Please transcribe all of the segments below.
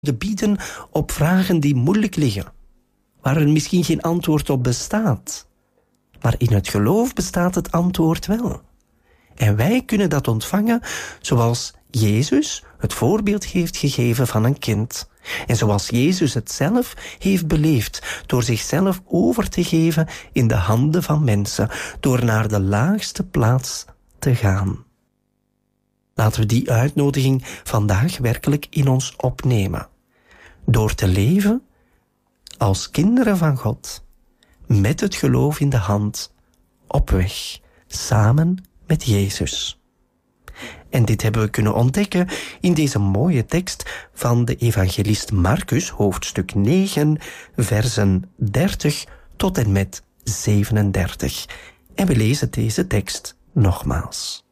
bieden op vragen die moeilijk liggen, waar er misschien geen antwoord op bestaat. Maar in het geloof bestaat het antwoord wel. En wij kunnen dat ontvangen zoals Jezus het voorbeeld heeft gegeven van een kind. En zoals Jezus het zelf heeft beleefd, door zichzelf over te geven in de handen van mensen, door naar de laagste plaats te gaan. Laten we die uitnodiging vandaag werkelijk in ons opnemen. Door te leven als kinderen van God, met het geloof in de hand, op weg, samen met Jezus. En dit hebben we kunnen ontdekken in deze mooie tekst van de evangelist Marcus, hoofdstuk 9, versen 30 tot en met 37. En we lezen deze tekst nogmaals.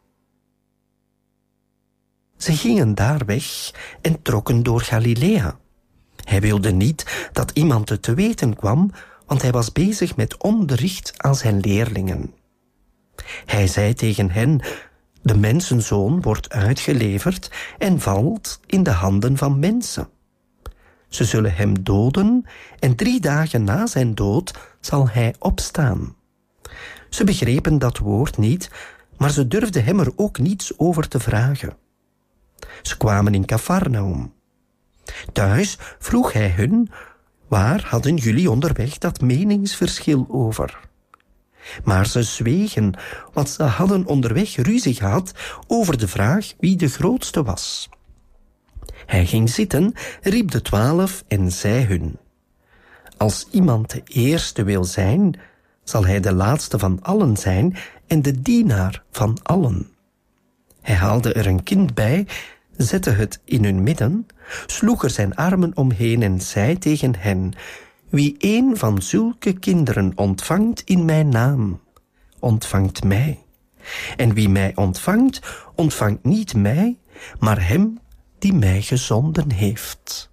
Ze gingen daar weg en trokken door Galilea. Hij wilde niet dat iemand het te weten kwam, want hij was bezig met onderricht aan zijn leerlingen. Hij zei tegen hen: de mensenzoon wordt uitgeleverd en valt in de handen van mensen. Ze zullen hem doden en 3 dagen na zijn dood zal hij opstaan. Ze begrepen dat woord niet, maar ze durfden hem er ook niets over te vragen. Ze kwamen in Cafarnaum. Thuis vroeg hij hun: waar hadden jullie onderweg dat meningsverschil over? Maar ze zwegen, want ze hadden onderweg ruzie gehad over de vraag wie de grootste was. Hij ging zitten, riep de 12 en zei hun: als iemand de eerste wil zijn, zal hij de laatste van allen zijn en de dienaar van allen. Hij haalde er een kind bij, zette het in hun midden, sloeg er zijn armen omheen en zei tegen hen: wie een van zulke kinderen ontvangt in mijn naam, ontvangt mij. En wie mij ontvangt, ontvangt niet mij, maar hem die mij gezonden heeft.